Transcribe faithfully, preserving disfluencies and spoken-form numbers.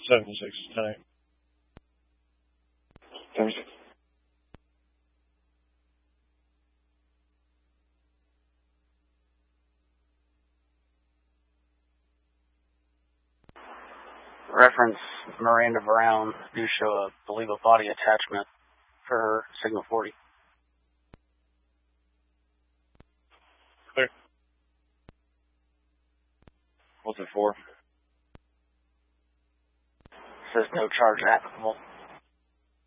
seventy-six, ten eight. seventy-six. Reference Miranda Brown do show, a, I believe, a body attachment for her signal forty. Clear. What's it for? Says no charge applicable.